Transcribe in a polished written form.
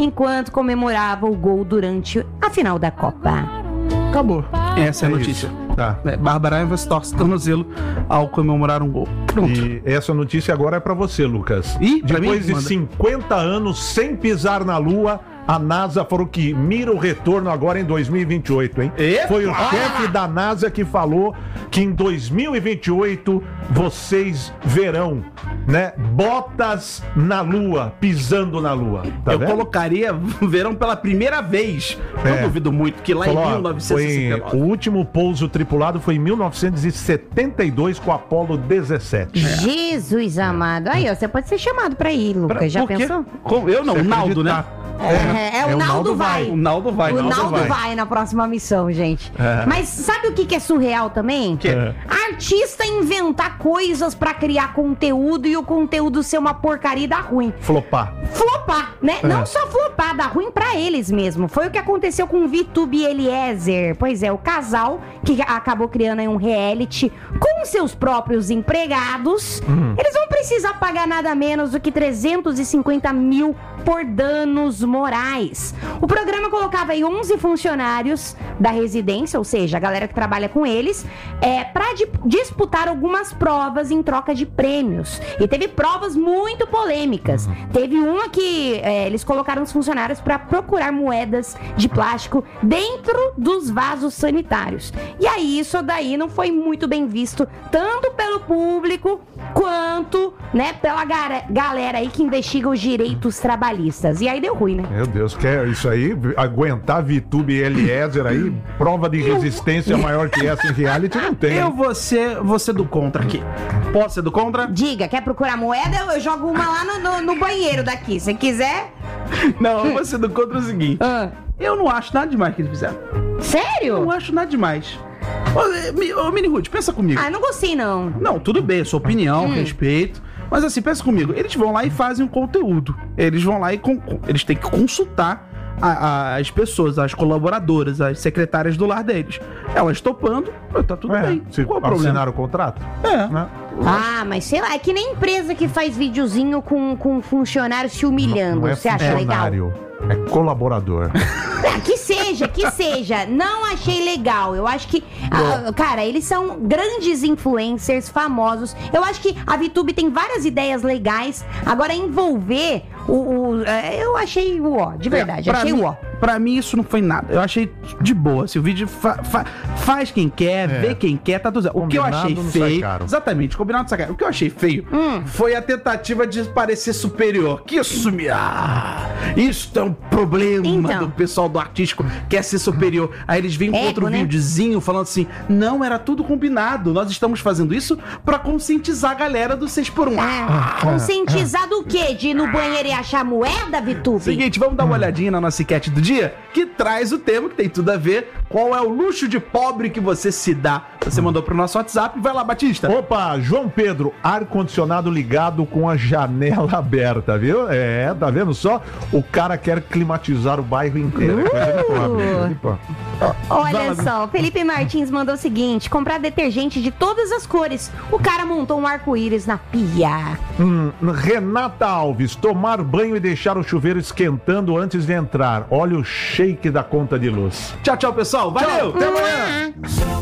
enquanto comemorava o gol durante a final da Copa. Acabou. Essa é a notícia. Tá. Bárbara Evans torce o tornozelo ao comemorar um gol. Pronto. E essa notícia agora é pra você, Lucas. Ih, pra depois mim? de Manda. 50 anos sem pisar na Lua, a NASA falou que mira o retorno agora em 2028, hein? Epa! Foi o chefe da NASA que falou que em 2028 vocês verão, né, botas na Lua, pisando na Lua. Tá Eu vendo? colocaria verão pela primeira vez. Não duvido muito que lá Falou, em ó, 1969. o último pouso tripulado foi em 1972 com o Apollo 17. Jesus amado. Aí, ó, você pode ser chamado pra ir, Lucas. Já Por quê? pensou? Eu não, Você o Naldo, né? acreditar. O Naldo vai. O Naldo vai. O Naldo Naldo vai. vai na próxima missão, gente. É. Mas sabe o que é surreal também? É. Artista inventar coisas pra criar conteúdo e o conteúdo ser uma porcaria e dar ruim. Flopar. Flopar, né? É. Não só flopar, dar ruim pra eles mesmo. Foi o que aconteceu com o VTube e Eliezer. Pois é, o casal que acabou criando aí um reality com seus próprios empregados. Eles vão precisar pagar nada menos do que 350 mil por danos morais. O programa colocava aí 11 funcionários da residência, ou seja, a galera que trabalha com eles, para disputar algumas provas em troca de prêmios. E teve provas muito polêmicas. Teve uma que eles colocaram os funcionários para procurar moedas de plástico dentro dos vasos sanitários. E aí isso daí não foi muito bem visto, tanto pelo público quanto, né, pela galera aí que investiga os direitos trabalhistas. E aí deu ruim, né? Meu Deus, quer isso aí? Aguentar VTube e Eliezer aí? Prova de resistência maior que essa em reality não tem. Eu vou ser do contra aqui. Posso ser do contra? Diga, quer procurar moeda? Eu jogo uma lá no banheiro daqui. Se quiser. Não, eu vou ser do contra o seguinte. Eu não acho nada demais que eles fizeram. Sério? Não acho nada demais. Ô, Mini Ruth, pensa comigo. Ah, não gostei não. Não, tudo bem, sua opinião, respeito. Mas assim, pensa comigo. Eles vão lá e fazem um conteúdo. Eles vão lá e eles têm que consultar as pessoas, as colaboradoras, as secretárias do lar deles. Elas topando, tá tudo bem. Se Qual o problema? assinaram o contrato? É. Né? Ah, mas sei lá, é que nem empresa que faz videozinho com funcionário se humilhando. Não é Você acha legal? funcionário, é colaborador. Que seja. Não achei legal. Eu acho que, cara, eles são grandes influencers, famosos. Eu acho que a VTube tem várias ideias legais. Agora, envolver eu achei de verdade. Achei Pra mim, isso não foi nada. Eu achei de boa. Se o vídeo faz quem quer, vê quem quer, tá tudo certo. O que eu achei Combinado não sai feio. caro. Exatamente, combinado não sai caro. O que eu achei feio foi a tentativa de parecer superior. Que isso isso é um problema Então. do pessoal do artístico, quer ser superior. Aí eles vêm com outro né? videozinho falando assim: não, era tudo combinado. Nós estamos fazendo isso pra conscientizar a galera do 6x1. Conscientizar do quê? De ir no banheiro e achar moeda, VTube? Seguinte, vamos dar uma olhadinha na nossa enquete do dia, que traz o tema que tem tudo a ver. Qual é o luxo de pobre que você se dá? Você mandou pro nosso WhatsApp. Vai lá, Batista. Opa, João Pedro, ar-condicionado ligado com a janela aberta, viu? Tá vendo só? O cara quer climatizar o bairro inteiro. É coisa de pobre, coisa de pobre. Olha só, o Felipe Martins mandou o seguinte: comprar detergente de todas as cores. O cara montou um arco-íris na pia. Renata Alves, tomar banho e deixar o chuveiro esquentando antes de entrar. Olha o shake da conta de luz. Tchau, pessoal. Valeu. Até amanhã.